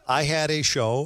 I had a show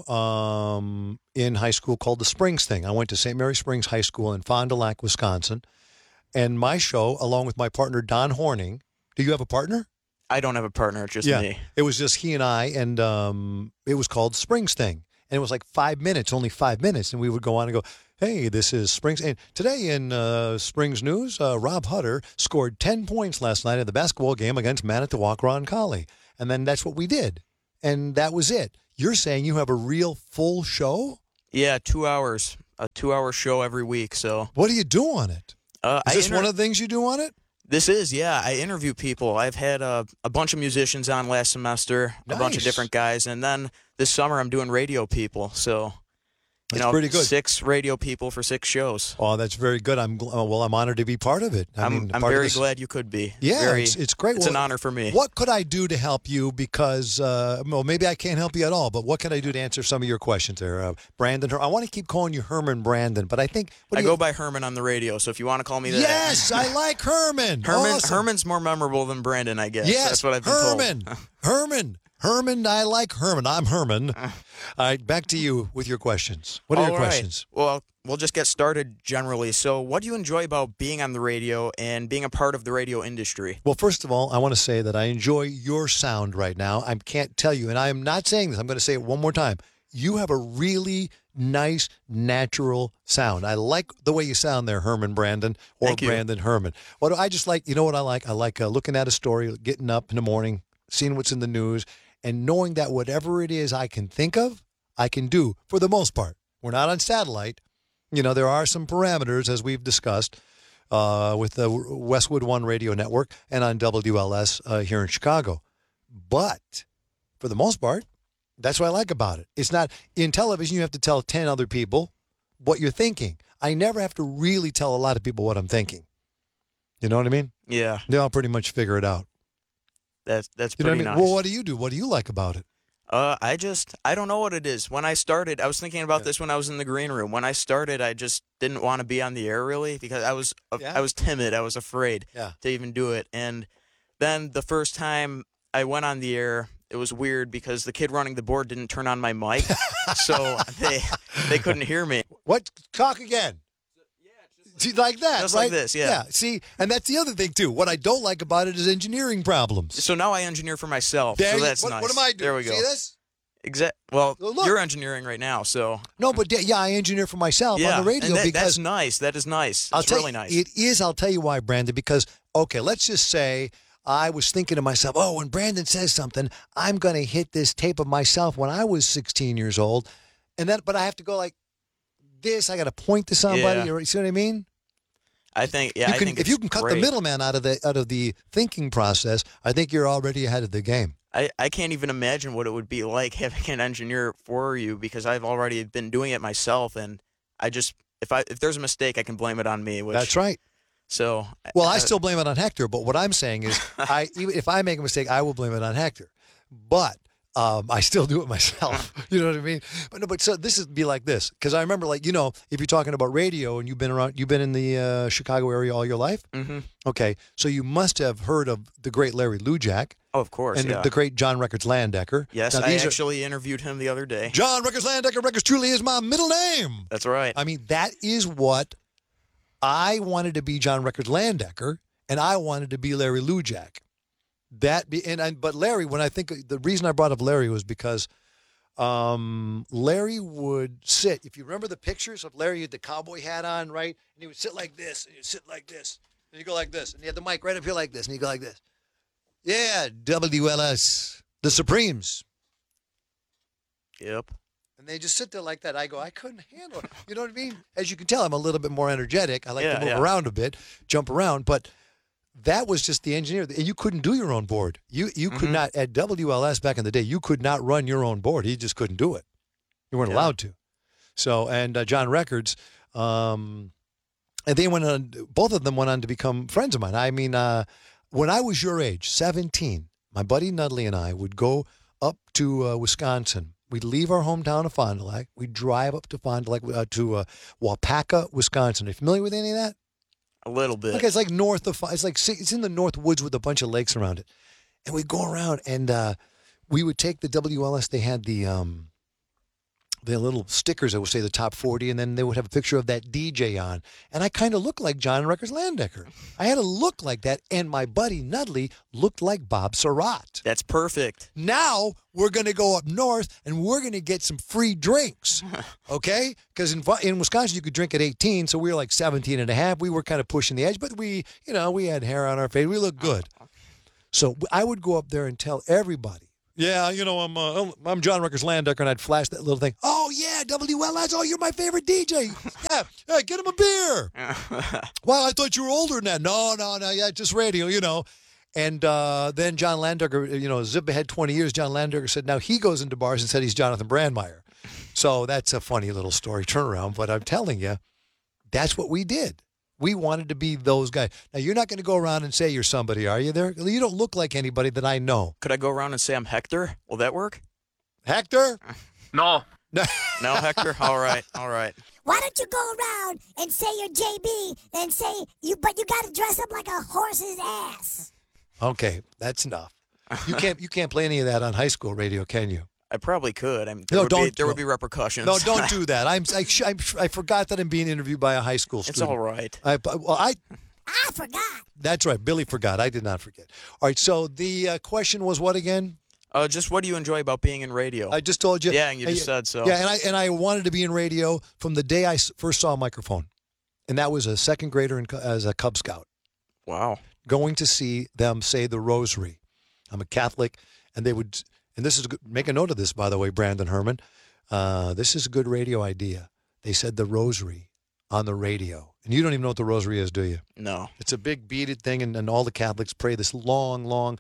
in high school called The Springs Thing. I went to St. Mary Springs High School in Fond du Lac, Wisconsin. And my show, along with my partner, Don Horning. Do you have a partner? I don't have a partner, it's just me. It was just he and I, and it was called Springs Thing. And it was like 5 minutes, only 5 minutes. And we would go on and go, hey, this is Springs. And today in Springs News, Rob Hutter scored 10 points last night in the basketball game against Manitowoc Ron Colley. And then that's what we did. And that was it. You're saying you have a real full show? Yeah, 2 hours. A 2-hour show every week. So what do you do on it? Is this one of the things you do on it? This is, yeah. I interview people. I've had a bunch of musicians on last semester, a bunch of different guys. And then this summer I'm doing radio people. So, that's pretty good. 6 radio people for 6 shows. Oh, that's very good. I'm honored to be part of it. I'm very glad you could be. Yeah, it's great. It's an honor for me. What could I do to help you? Because, maybe I can't help you at all, but what can I do to answer some of your questions there? Brandon, I want to keep calling you Herman Brandon, but I think... I go by Herman on the radio, so if you want to call me that... Yes, I like Herman. Awesome. Herman's more memorable than Brandon, I guess. Yes, that's what I've been told. Herman, I like Herman. I'm Herman. All right, back to you with your questions. What are your questions? Well, we'll just get started generally. So what do you enjoy about being on the radio and being a part of the radio industry? Well, first of all, I want to say that I enjoy your sound right now. I can't tell you, and I am not saying this. I'm going to say it one more time. You have a really nice, natural sound. I like the way you sound there, Herman Brandon, or Brandon Herman. I just like, you know what I like? I like looking at a story, getting up in the morning, seeing what's in the news, and knowing that whatever it is I can think of, I can do for the most part. We're not on satellite. There are some parameters, as we've discussed, with the Westwood One Radio Network and on WLS here in Chicago. But for the most part, that's what I like about it. It's not in television, you have to tell 10 other people what you're thinking. I never have to really tell a lot of people what I'm thinking. You know what I mean? Yeah. They'll pretty much figure it out. That's pretty nice. Well, what do you do? What do you like about it? I don't know what it is. When I started, I was thinking about this when I was in the green room. When I started, I just didn't want to be on the air really because I was timid. I was afraid to even do it. And then the first time I went on the air, it was weird because the kid running the board didn't turn on my mic, so they couldn't hear me. What? Talk again. See, like that, just right? like this, yeah. See, and that's the other thing, too. What I don't like about it is engineering problems. So now I engineer for myself, so that's nice. What am I doing? There we go. See this? Well, you're engineering right now, so... No, but I engineer for myself on the radio. And that's nice. That is nice. It's really nice. It is. I'll tell you why, Brandon, because, okay, let's just say I was thinking to myself, when Brandon says something, I'm going to hit this tape of myself when I was 16 years old, but I have to go like this. I got to point to somebody. You see what I mean? I think if you can cut the middleman out of the thinking process, I think you're already ahead of the game. I can't even imagine what it would be like having an engineer for you because I've already been doing it myself, and if there's a mistake, I can blame it on me. That's right. So I still blame it on Hector, but what I'm saying is, even if I make a mistake, I will blame it on Hector. But I still do it myself. You know what I mean? But so this would be like this. Because I remember, if you're talking about radio and you've been in the Chicago area all your life. Mm-hmm. Okay. So you must have heard of the great Larry Lujack. Oh, of course. And the great John Records Landecker. Yes, I actually interviewed him the other day. John Records Landecker. Records truly is my middle name. That's right. I mean, that is what I wanted to be, John Records Landecker, and I wanted to be Larry Lujack. But Larry, when I think the reason I brought up Larry was because Larry would sit. If you remember the pictures of Larry, he had the cowboy hat on, right? And he would sit like this, and he'd sit like this, and he'd go like this, and he had the mic right up here like this, and he'd go like this. Yeah, WLS, the Supremes. Yep. And they just sit there like that. I couldn't handle it. You know what I mean? As you can tell, I'm a little bit more energetic. I like to move around a bit, jump around, but that was just the engineer. And you couldn't do your own board. You could not, at WLS back in the day, you could not run your own board. You just couldn't do it. You weren't allowed to. So, and John Records, and they went on, both of them went on to become friends of mine. I mean, when I was your age, 17, my buddy Nutley and I would go up to Wisconsin. We'd leave our hometown of Fond du Lac. We'd drive up to Fond du Lac, to Waupaca, Wisconsin. Are you familiar with any of that? A little bit. Okay, it's like it's in the North Woods with a bunch of lakes around it. And we'd go around and we would take the WLS. They had the little stickers that would say the top 40, and then they would have a picture of that DJ on. And I kind of looked like John Rutgers Landecker. I had a look like that, and my buddy Nudley looked like Bob Surratt. That's perfect. Now we're going to go up north, and we're going to get some free drinks, okay? Because in Wisconsin, you could drink at 18, so we were like 17 and a half. We were kind of pushing the edge, but we had hair on our face. We looked good. So I would go up there and tell everybody, yeah, I'm John Rutgers Landecker, and I'd flash that little thing. Oh, yeah, WLS. Oh, you're my favorite DJ. Yeah, get him a beer. Well, I thought you were older than that. No, yeah, just radio, And then John Landecker, Zip ahead 20 years, John Landecker said now he goes into bars and said he's Jonathan Brandmeier. So that's a funny little story turnaround, but I'm telling you, that's what we did. We wanted to be those guys. Now, you're not going to go around and say you're somebody, are you there? You don't look like anybody that I know. Could I go around and say I'm Hector? Will that work? Hector? No. No, Hector? All right. Why don't you go around and say you're JB and say but you got to dress up like a horse's ass? Okay, that's enough. You can't play any of that on high school radio, can you? I probably could. There would be repercussions. No, don't do that. I forgot that I'm being interviewed by a high school student. It's all right. I forgot. That's right. Billy forgot. I did not forget. All right. So the question was what again? Just what do you enjoy about being in radio? I just told you. Yeah, and you just said so. Yeah, and I wanted to be in radio from the day I first saw a microphone, and that was a second grader as a Cub Scout. Wow. Going to see them say the Rosary. I'm a Catholic, and they would. And this is make a note of this, by the way, Brandon Herman. This is a good radio idea. They said the Rosary on the radio. And you don't even know what the Rosary is, do you? No. It's a big beaded thing, and all the Catholics pray this long,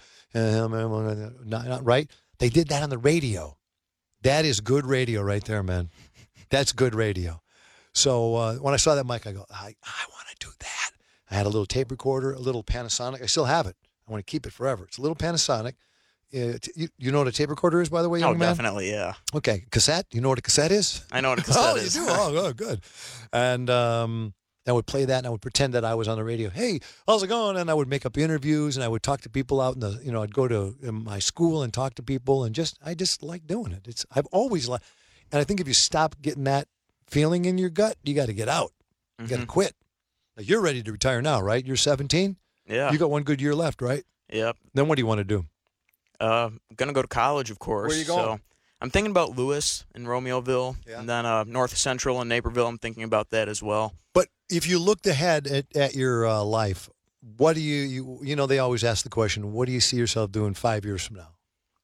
right? They did that on the radio. That is good radio right there, man. That's good radio. So when I saw that mic, I go, I want to do that. I had a little tape recorder, a little Panasonic. I still have it. I want to keep it forever. It's a little Panasonic. You know what a tape recorder is, by the way, young man? Oh, definitely, yeah. Okay, cassette. You know what a cassette is? I know what a cassette is. Oh, you do? Oh, good. And I would play that, and I would pretend that I was on the radio. Hey, how's it going? And I would make up interviews, and I would talk to people out in the, I'd go to my school and talk to people, and I just like doing it. I've always liked, and I think if you stop getting that feeling in your gut, you got to get out. You got to quit. Now, you're ready to retire now, right? You're 17? Yeah. You got one good year left, right? Yep. Then what do you want to do? Gonna go to college, of course. Where are you going? So I'm thinking about Lewis and Romeoville, and then North Central and Naperville. I'm thinking about that as well. But if you looked ahead at your life, what do you they always ask the question, what do you see yourself doing 5 years from now?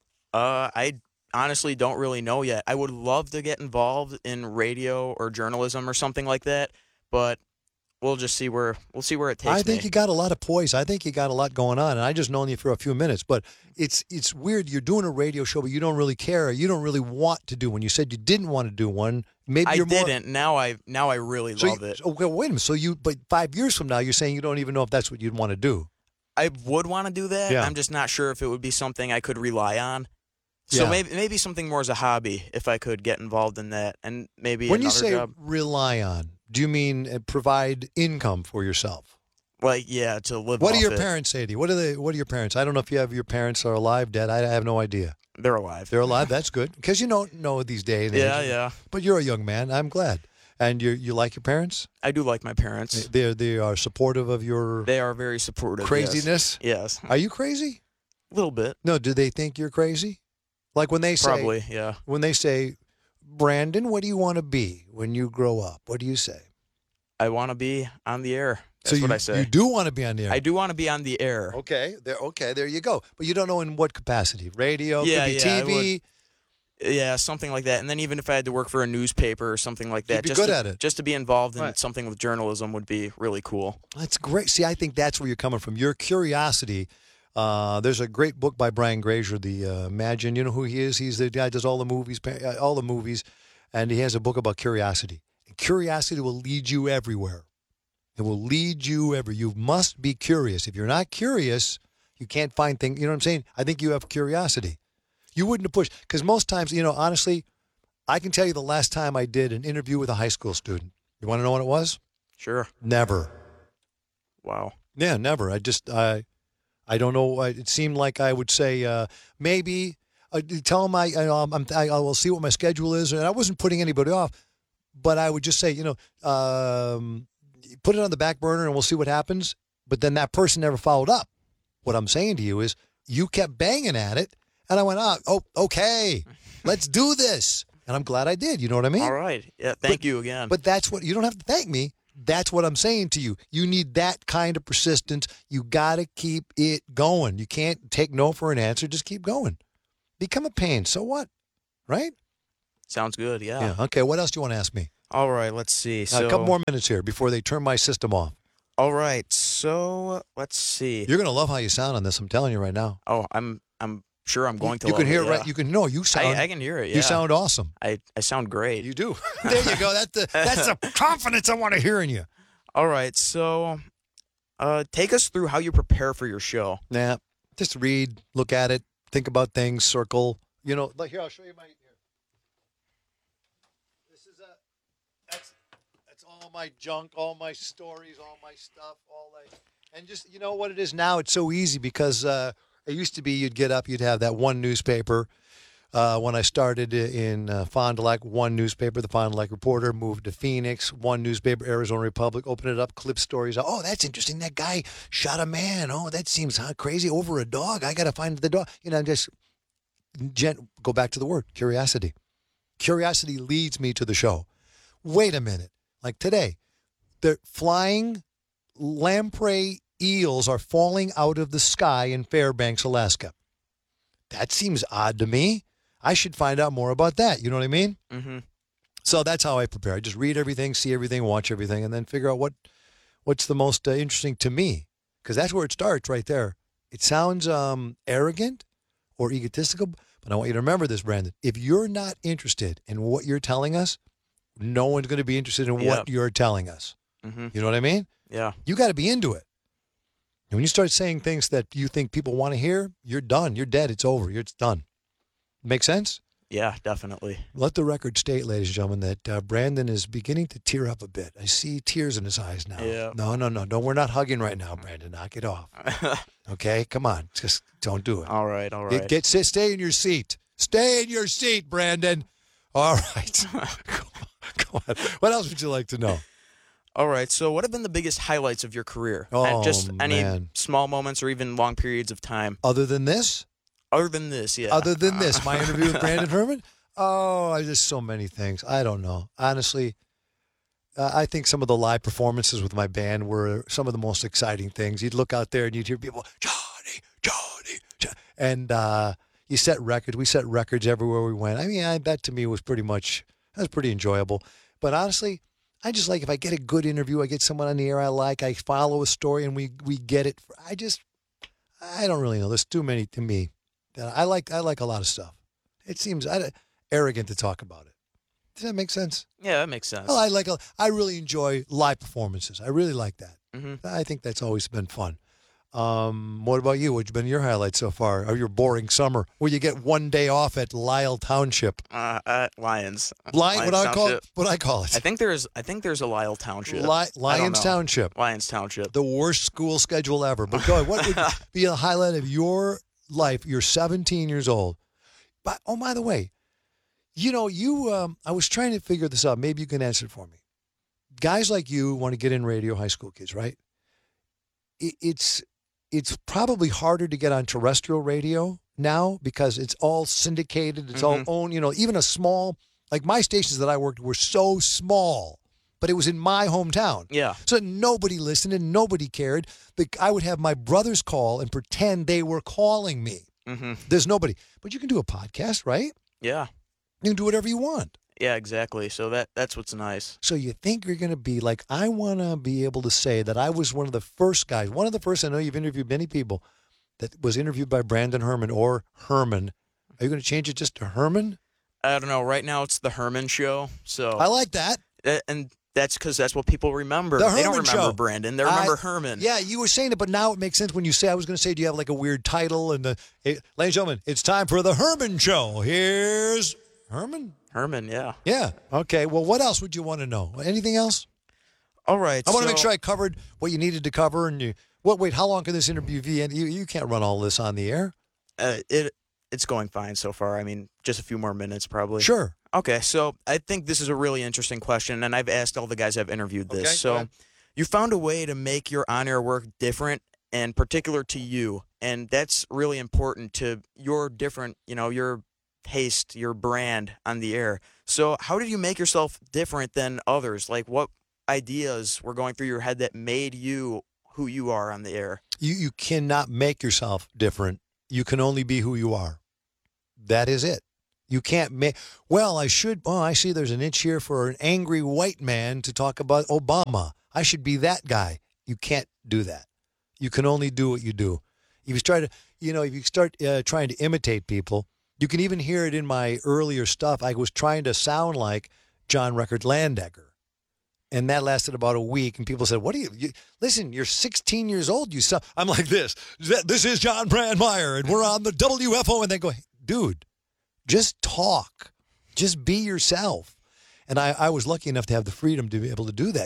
I honestly don't really know yet. I would love to get involved in radio or journalism or something like that, but we'll just see where it takes me. I think you got a lot of poise. I think you got a lot going on, and I just known you for a few minutes. But it's weird. You're doing a radio show, but you don't really care. You don't really want to do one. You said you didn't want to do one. Maybe I didn't. Now I really love it. Okay, wait a minute. But 5 years from now, you're saying you don't even know if that's what you'd want to do. I would want to do that. Yeah. I'm just not sure if it would be something I could rely on. So maybe something more as a hobby if I could get involved in that, and maybe when another you say job. Rely on, do you mean provide income for yourself? Like, yeah, to live What off do your it. parents say to you? What do your parents? I don't know if you have your parents are alive, dead. I have no idea. They're alive. They're alive. That's good because you don't know these days. Yeah. But you're a young man. I'm glad. And you like your parents? I do like my parents. They are supportive of your. They are very supportive. Craziness. Yes. Are you crazy? A little bit. No. Do they think you're crazy? Like when they say. Probably. Yeah. When they say, Brandon, what do you want to be when you grow up? What do you say? I want to be on the air. That's what I say. You do want to be on the air. I do want to be on the air. Okay. There you go. But you don't know in what capacity. Radio, could be TV. Yeah, something like that. And then even if I had to work for a newspaper or something like that, you'd be good at it. Just to be involved in something with journalism would be really cool. That's great. See, I think that's where you're coming from. Your curiosity. There's a great book by Brian Grazer, the Imagine. You know who he is? He's the guy who does all the movies, and he has a book about curiosity. And curiosity will lead you everywhere. It will lead you everywhere. You must be curious. If you're not curious, you can't find things. You know what I'm saying? I think you have curiosity. You wouldn't have pushed. Because most times, honestly, I can tell you the last time I did an interview with a high school student. You want to know what it was? Sure. Never. Wow. Yeah, never. I don't know. It seemed like I would say maybe tell them I will see what my schedule is, and I wasn't putting anybody off, but I would just say, put it on the back burner and we'll see what happens. But then that person never followed up. What I'm saying to you is you kept banging at it, and I went, okay, let's do this. And I'm glad I did. You know what I mean? All right. Yeah, thank you again. But that's what, you don't have to thank me. That's what I'm saying to you. You need that kind of persistence. You got to keep it going. You can't take no for an answer. Just keep going. Become a pain. So what? Right? Sounds good, yeah. Okay, what else do you want to ask me? All right, let's see. A couple more minutes here before they turn my system off. All right, so let's see. You're going to love how you sound on this. I'm telling you right now. Oh, I'm sure I'm going to. You love can hear it, it, right? You can know you sound. I can hear it. Yeah. You sound awesome. I sound great. You do. There you go. That's the confidence I want to hear in you. All right, so take us through how you prepare for your show. Nah, just read, look at it, think about things, circle. Like here, I'll show you my. Here. This is that's all my junk, all my stories, all my stuff, and just what it is now. It's so easy because it used to be you'd get up, you'd have that one newspaper. When I started in Fond du Lac, one newspaper, the Fond du Lac Reporter, moved to Phoenix, one newspaper, Arizona Republic, open it up, clip stories. Oh, that's interesting. That guy shot a man. Oh, that seems crazy. Over a dog. I got to find the dog. Just go back to the word, curiosity. Curiosity leads me to the show. Wait a minute. Like today, the flying lamprey eels are falling out of the sky in Fairbanks, Alaska. That seems odd to me. I should find out more about that. You know what I mean? Mm-hmm. So that's how I prepare. I just read everything, see everything, watch everything, and then figure out what's the most interesting to me. Because that's where it starts right there. It sounds arrogant or egotistical, but I want you to remember this, Brandon. If you're not interested in what you're telling us, no one's going to be interested in what you're telling us. Mm-hmm. You know what I mean? Yeah. You got to be into it. And when you start saying things that you think people want to hear, you're done. You're dead. It's over. It's done. Make sense? Yeah, definitely. Let the record state, ladies and gentlemen, that Brandon is beginning to tear up a bit. I see tears in his eyes now. Yeah. No. No, we're not hugging right now, Brandon. Knock it off. Okay? Come on. Just don't do it. All right. Stay in your seat. Stay in your seat, Brandon. All right. Go on. What else would you like to know? All right. So what have been the biggest highlights of your career? Oh, just any man. small moments or even long periods of time? Other than this? Other than this, yeah. Other than this, my interview with Brandon Herman? Oh, there's so many things. I don't know. Honestly, I think some of the live performances with my band were some of the most exciting things. You'd look out there and you'd hear people, Johnny. And you set records. We set records everywhere we went. I mean, that to me was pretty enjoyable. But honestly, I just like if I get a good interview, I get someone on the air I like, I follow a story and we get it. I don't really know. There's too many to me. I like a lot of stuff. It seems arrogant to talk about it. Does that make sense? Yeah, that makes sense. Well, I really enjoy live performances. I really like that. Mm-hmm. I think that's always been fun. What about you? What's been your highlight so far? Or your boring summer where you get one day off at Lyle Township? Lions. What I call it? I think there's a Lyle Township. Lions Township. Lions Township. The worst school schedule ever. But go ahead. What would be a highlight of your life? You're 17 years old. But by the way, I was trying to figure this out. Maybe you can answer it for me. Guys like you want to get in radio, high school kids, right? It's probably harder to get on terrestrial radio now because it's all syndicated. It's all owned. Even a small, like my stations that I worked were so small, but it was in my hometown. Yeah. So nobody listened and nobody cared. I would have my brothers call and pretend they were calling me. Mm-hmm. There's nobody. But you can do a podcast, right? Yeah. You can do whatever you want. Yeah, exactly. So that's what's nice. So you think you're going to be like, I want to be able to say that I was one of the first guys, I know you've interviewed many people, that was interviewed by Brandon Herman or Herman. Are you going to change it just to Herman? I don't know. Right now it's the Herman Show. So I like that. And that's because that's what people remember. The Herman they don't remember Show. Brandon. They remember Herman. Yeah, you were saying it, but now it makes sense when you say, I was going to say, do you have like a weird title? And ladies and gentlemen, it's time for the Herman Show. Here's Herman. Herman, yeah. Yeah. Okay. Well, what else would you want to know? Anything else? All right. I want to make sure I covered what you needed to cover. And wait, how long can this interview be? And you can't run all this on the air. It It's going fine so far. I mean, just a few more minutes probably. Sure. Okay, so I think this is a really interesting question, and I've asked all the guys I've interviewed this. Okay, so you found a way to make your on-air work different and particular to you, and that's really important to your different, your taste, your brand on the air. So how did you make yourself different than others? Like, what ideas were going through your head that made you who you are on the air? You cannot make yourself different. You can only be who you are. That is it. You can't make, I see there's an itch here for an angry white man to talk about Obama. I should be that guy. You can't do that. You can only do what you do. If you start trying to imitate people, you can even hear it in my earlier stuff. I was trying to sound like John Record Landecker. And that lasted about a week. And people said, listen, you're 16 years old. I'm like this. This is John Brandmeier, and we're on the WFO. And they go, hey, dude, just talk. Just be yourself. And I was lucky enough to have the freedom to be able to do that.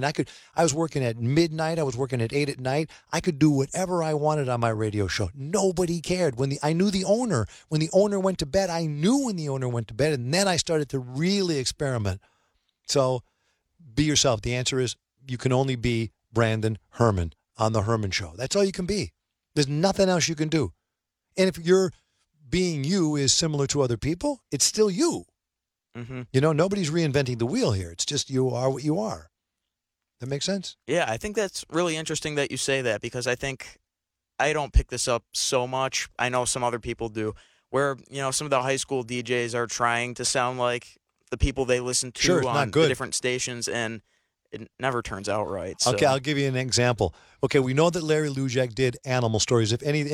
I was working at midnight. I was working at 8 at night. I could do whatever I wanted on my radio show. Nobody cared. I knew the owner. When the owner went to bed, I knew when the owner went to bed. And then I started to really experiment. So be yourself. The answer is you can only be Brandon Herman on The Herman Show. That's all you can be. There's nothing else you can do. And if your being you is similar to other people, it's still you. Mm-hmm. Nobody's reinventing the wheel here. It's just you are what you are. That makes sense? Yeah, I think that's really interesting that you say that, because I think I don't pick this up so much. I know some other people do, where, some of the high school DJs are trying to sound like the people they listen to on the different stations, and it never turns out right. So. Okay, I'll give you an example. Okay, we know that Larry Lujak did Animal Stories.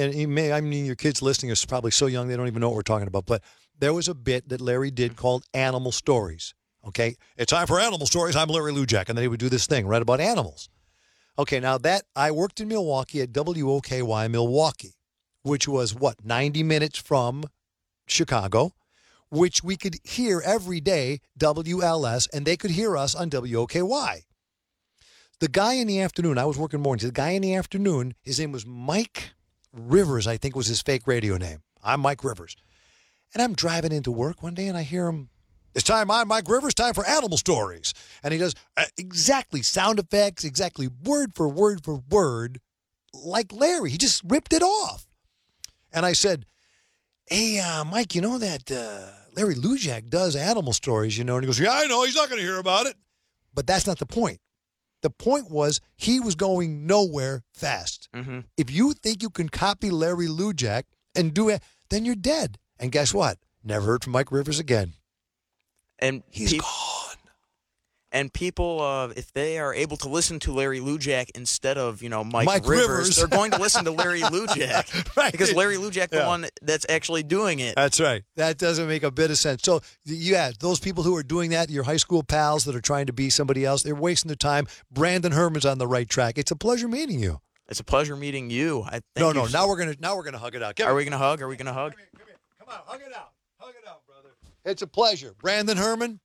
Your kids listening are probably so young they don't even know what we're talking about, but there was a bit that Larry did called Animal Stories. Okay, it's time for Animal Stories. I'm Larry Lujak, and then he would do this thing right about animals. Okay, now that I worked in Milwaukee at WOKY Milwaukee, which was 90 minutes from Chicago, which we could hear every day, WLS, and they could hear us on WOKY. The guy in the afternoon, I was working mornings, the guy in the afternoon, his name was Mike Rivers, I think was his fake radio name. I'm Mike Rivers. And I'm driving into work one day and I hear him, it's time, I'm Mike Rivers, time for Animal Stories. And he does exactly sound effects, exactly word for word, like Larry. He just ripped it off. And I said, hey, Mike, you know that Larry Lujak does Animal Stories, And he goes, yeah, I know, he's not going to hear about it. But that's not the point. The point was he was going nowhere fast. Mm-hmm. If you think you can copy Larry Lujak and do it, then you're dead. And guess what? Never heard from Mike Rivers again. And he's gone. And people, if they are able to listen to Larry Lujak instead of, Mike Rivers, they're going to listen to Larry Lujak. Right. Because Larry Lujak, the one that's actually doing it. That's right. That doesn't make a bit of sense. So, yeah, those people who are doing that, your high school pals that are trying to be somebody else, they're wasting their time. Brandon Herman's on the right track. It's a pleasure meeting you. It's a pleasure meeting you. No. Now we're gonna hug it out. Are we gonna hug? Are we gonna hug? Come here. Come on, hug it out. Hug it out, brother. It's a pleasure, Brandon Herman.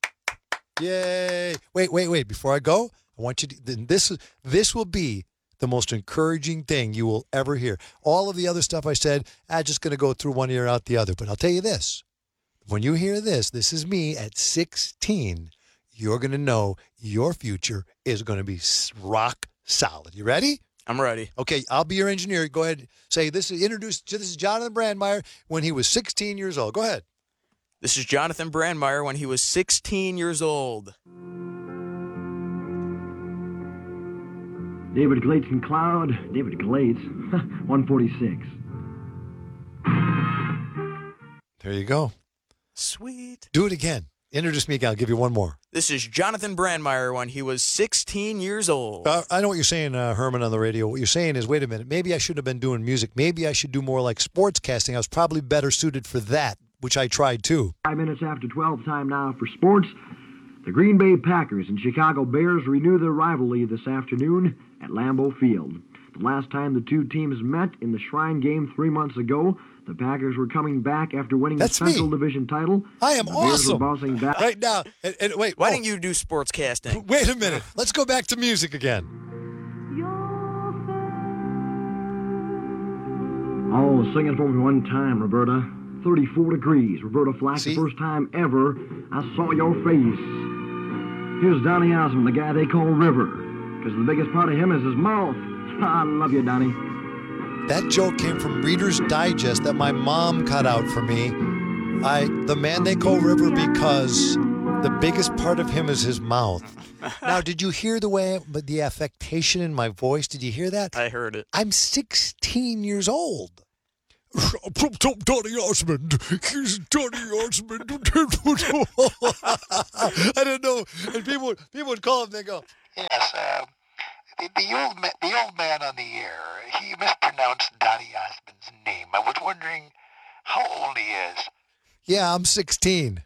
Yay! Wait! Before I go, I want you to. This will be the most encouraging thing you will ever hear. All of the other stuff I said, I'm just going to go through one ear out the other. But I'll tell you this: when you hear this is me at 16. You're going to know your future is going to be rock solid. You ready? I'm ready. Okay, I'll be your engineer. Go ahead. Say this is Jonathan Brandmeier when he was 16 years old. Go ahead. This is Jonathan Brandmeier when he was 16 years old. David Glates and Cloud. David Glates. 146. There you go. Sweet. Do it again. Introduce me again. I'll give you one more. This is Jonathan Brandmeier when he was 16 years old. I know what you're saying, Herman, on the radio. What you're saying is, wait a minute, maybe I shouldn't have been doing music. Maybe I should do more like sportscasting. I was probably better suited for that, which I tried too. 5 minutes after 12, time now for sports. The Green Bay Packers and Chicago Bears renew their rivalry this afternoon at Lambeau Field. The last time the two teams met in the Shrine game 3 months ago, the Packers were coming back after winning the Central Division title. I am awesome. Bouncing back. Right now. And wait. Why didn't you do sportscasting? Wait a minute. Let's go back to music again. Oh, sing it for me one time, Roberta. 34 degrees. Roberta Flack, the first time ever I saw your face. Here's Donny Osmond, the guy they call River, because the biggest part of him is his mouth. I love you, Donny. That joke came from Reader's Digest that my mom cut out for me. The man they call River because the biggest part of him is his mouth. Now, did you hear the affectation in my voice? Did you hear that? I heard it. I'm 16 years old. Donny Osmond. Here's Donny Osmond. I don't know. And people would call him. They go, "Yes, the old man on the air. He mispronounced Donny Osmond's name. I was wondering how old he is." Yeah, I'm 16.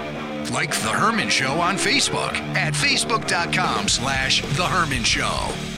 Like The Herman Show on Facebook at facebook.com/The Herman Show.